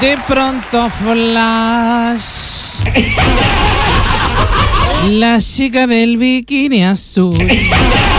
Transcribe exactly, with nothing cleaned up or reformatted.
De pronto flash. La chica del bikini azul.